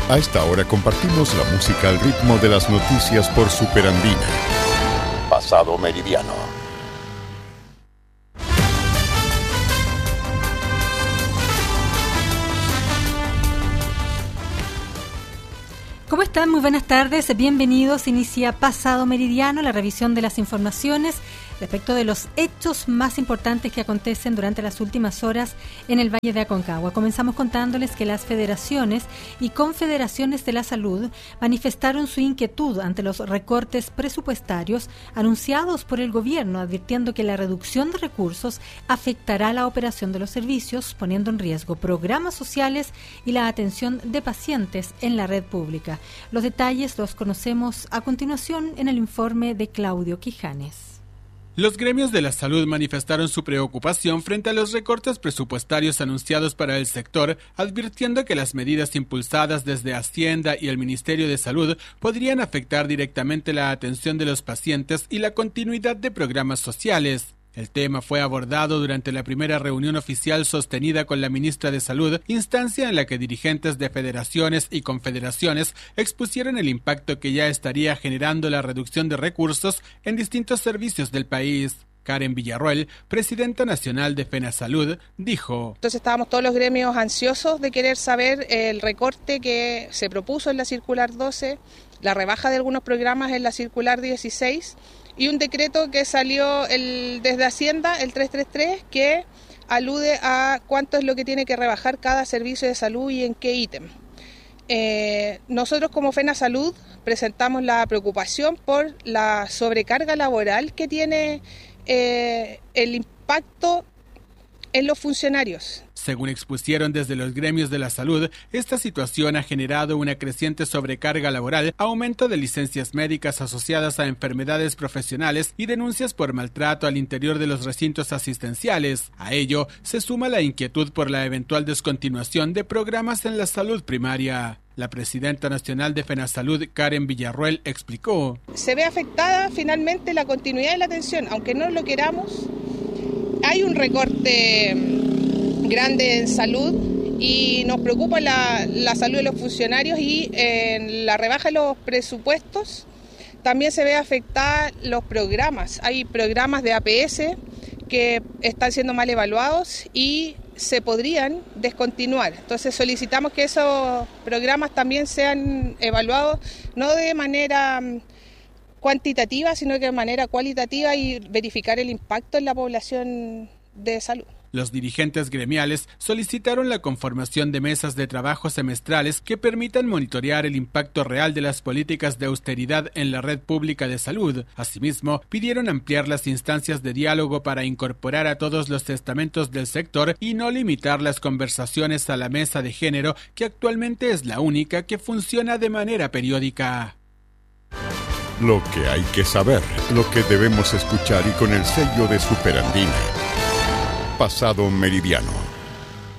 A esta hora compartimos la música al ritmo de las noticias por Superandina. Pasado Meridiano. ¿Cómo están? Muy buenas tardes, bienvenidos. Inicia Pasado Meridiano, la revisión de las informaciones respecto de los hechos más importantes que acontecen durante las últimas horas en el Valle de Aconcagua. Comenzamos contándoles que las federaciones y confederaciones de la salud manifestaron su inquietud ante los recortes presupuestarios anunciados por el gobierno, advirtiendo que la reducción de recursos afectará la operación de los servicios, poniendo en riesgo programas sociales y la atención de pacientes en la red pública. Los detalles los conocemos a continuación en el informe de Claudio Quijanes. Los gremios de la salud manifestaron su preocupación frente a los recortes presupuestarios anunciados para el sector, advirtiendo que las medidas impulsadas desde Hacienda y el Ministerio de Salud podrían afectar directamente la atención de los pacientes y la continuidad de programas sociales. El tema fue abordado durante la primera reunión oficial sostenida con la ministra de Salud, instancia en la que dirigentes de federaciones y confederaciones expusieron el impacto que ya estaría generando la reducción de recursos en distintos servicios del país. Karen Villarroel, presidenta nacional de FENASalud, dijo: Entonces estábamos todos los gremios ansiosos de querer saber el recorte que se propuso en la circular 12, la rebaja de algunos programas en la circular 16, y un decreto que salió desde Hacienda, el 333, que alude a cuánto es lo que tiene que rebajar cada servicio de salud y en qué ítem. Nosotros como FENASalud presentamos la preocupación por la sobrecarga laboral que tiene el impacto en los funcionarios. Según expusieron desde los gremios de la salud, esta situación ha generado una creciente sobrecarga laboral, aumento de licencias médicas asociadas a enfermedades profesionales y denuncias por maltrato al interior de los recintos asistenciales. A ello se suma la inquietud por la eventual descontinuación de programas en la salud primaria. La presidenta nacional de FENASalud, Karen Villarroel, explicó: Se ve afectada finalmente la continuidad de la atención, aunque no lo queramos. Hay un recorte grande en salud y nos preocupa la salud de los funcionarios, y en la rebaja de los presupuestos también se ve afectada los programas. Hay programas de APS que están siendo mal evaluados y se podrían descontinuar. Entonces solicitamos que esos programas también sean evaluados no de manera cuantitativa, sino que de manera cualitativa, y verificar el impacto en la población de salud. Los dirigentes gremiales solicitaron la conformación de mesas de trabajo semestrales que permitan monitorear el impacto real de las políticas de austeridad en la red pública de salud. Asimismo, pidieron ampliar las instancias de diálogo para incorporar a todos los estamentos del sector y no limitar las conversaciones a la mesa de género, que actualmente es la única que funciona de manera periódica. Lo que hay que saber, lo que debemos escuchar, y con el sello de Superandina. Pasado Meridiano.